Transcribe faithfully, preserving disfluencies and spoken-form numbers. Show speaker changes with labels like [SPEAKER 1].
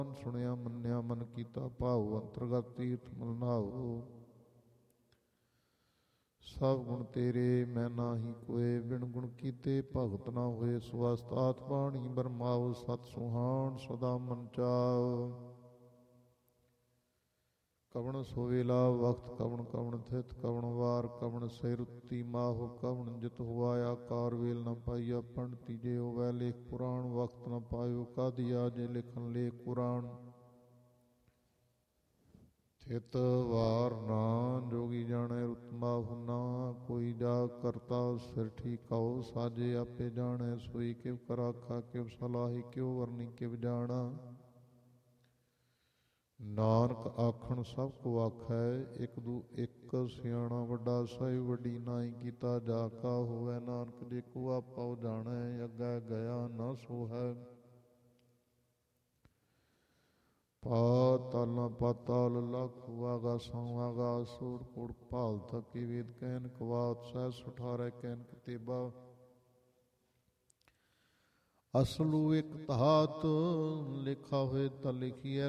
[SPEAKER 1] ਸੁਣਿਆ ਮੰਨਿਆ ਮਨ ਕੀਤਾ ਭਾਉ ਅੰਤਰਗਤ ਤੀਰਥ ਮਲਨਾਉ। ਸਭ ਗੁਣ ਤੇਰੇ ਮੈਂ ਨਾਹੀ ਕੋਏ, ਬਿਨ ਗੁਣ ਕੀਤੇ ਭਗਤ ਨਾ ਹੋਏ। ਸਵਸਤਾਤ ਬਾਣੀ ਬਰਮਾਉ, ਸਤ ਸੁਹਾਣ ਸਦਾ ਮਨ ਚਾਉ। ਕਵਣ ਸੋਵੇਲਾ ਵਕਤ ਕਵਣ ਕਵਣ ਥਿਤ, ਕਵਣ ਵਾਰ ਕਵਣ ਸੇ ਰੁੱਤੀ ਮਾਹੋ। ਕਵਣ ਜਿਤ ਹੁਆ ਆਕਾਰ ਵੇਲ ਨ ਪਾਈਆ, ਪੰਡਤੀ ਜੇ ਹੋਵੈ ਲੇਖ ਪੁਰਾਣ। ਵਕਤ ਨ ਪਾਇਓ ਕਾਦੀਆ ਜੇ ਲਿਖਣ ਲੇਖ ਪੁਰਾਣ। ਥਿਤ ਵਾਰ ਨਾ ਜੋਗੀ ਜਾਣੈ ਰੁਤ ਮਾਹੁ ਨਾ, ਕੋਈ ਜਾ ਕਰਤਾ ਸਿਰ ਠੀਕਾਉ। ਸਾਜੇ ਆਪੇ ਜਾਣੈ ਸੋਈ, ਕਿਵ ਕਰ ਆਖਾ ਕਿਵ ਸਲਾਹੀ, ਕਿਉ ਵਰਨੀ ਕਿਵ ਜਾਣਾ। ਨਾਨਕ ਆਖਣ ਸਭ ਕੋ ਆਖੈ, ਇਕ ਦੂ ਇੱਕ ਸਿਆਣਾ ਵੱਡਾ। ਸਹਿ ਵੱਡੀ ਨਾਹੀ ਕੀਤਾ ਜਾ ਕਾ ਹੋਵੈ, ਨਾਨਕ ਜੇ ਕੋ ਆਪਾ ਜਾਣੈ। ਅੱਗੇ ਗਿਆ ਨਾ ਸੋ ਹੈ। ਪਾਤਾਲਾਂ ਪਾਤਾਲ ਲਖ ਆਗਾਸਾਂ ਆਗਾਸ। ਸੂਰ ਕੋੜ ਭਾਲ ਥਕੀ ਵੇਦ ਕਹਿਨ ਕਵਾਤ, ਸਹਿ ਸੁਠਾਰੈ ਕਹਿਨ ਕਤੇਬਾ। ਅਸਲੂ ਇੱਕ ਧਾਤ ਲਿਖਾ ਹੋਏ ਤਾਂ ਲਿਖੀਐ,